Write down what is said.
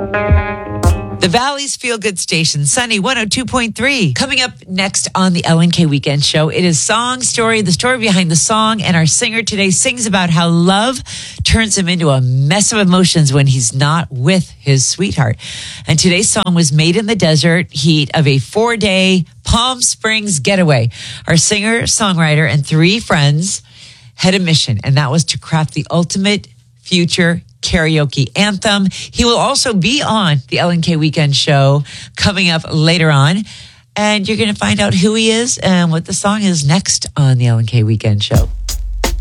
The Valley's Feel Good Station, Sunny 102.3. Coming up next on the L&K Weekend Show, it is Song Story, the story behind the song. And our singer today sings about how love turns him into a mess of emotions when he's not with his sweetheart. And today's song was made in the desert heat of a 4-day Palm Springs getaway. Our singer, songwriter, and 3 friends had a mission, and that was to craft the ultimate future karaoke anthem. He will also be on the L&K Weekend Show coming up later on. And you're going to find out who he is and what the song is next on the L&K Weekend Show.